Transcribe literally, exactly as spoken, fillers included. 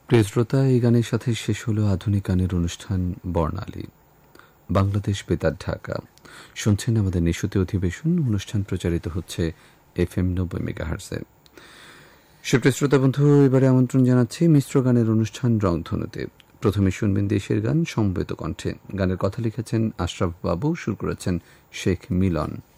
প্রিয় শ্রোতা, এই গানের সাথে শেষ হলো আধুনিক গানের অনুষ্ঠান বর্ণালী, বাংলাদেশ বেতার ঢাকা। শুনছেন আমাদের নিশুতি অধিবেশন। অনুষ্ঠান প্রচারিত হচ্ছে এফ এম নব্বই মেগাহার্টজে। সুপ্রিয় শ্রোতা বন্ধু, এবারে আমন্ত্রণ জানাচ্ছি মিশ্র গানের অনুষ্ঠান রংধনুতে। প্রথমে শুনবেন দেশের গান সমবেত কণ্ঠে। গানের কথা লিখেছেন আশরাফ বাবু, সুর করেছেন শেখ মিলন।